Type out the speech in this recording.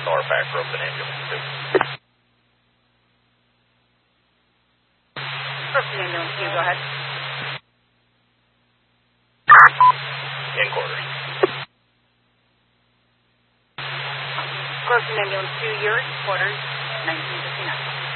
Norfolk Road and ambulance 2. Brooklyn ambulance 2, go ahead. In quarters. Brooklyn ambulance 2, your quarters, 1959.